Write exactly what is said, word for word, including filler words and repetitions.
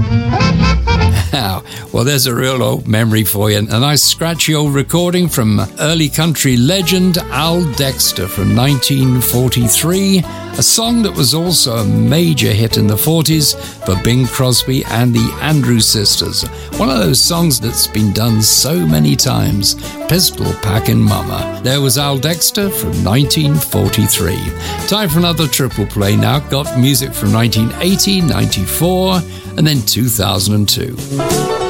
Well, there's a real old memory for you. A nice scratchy old recording from early country legend Al Dexter from nineteen forty-three, a song that was also a major hit in the forties for Bing Crosby and the Andrews Sisters. One of those songs that's been done so many times, Pistol Packin' Mama. There was Al Dexter from nineteen forty-three. Time for another triple play now. Got music from nineteen eighty, ninety-four, and then two thousand two.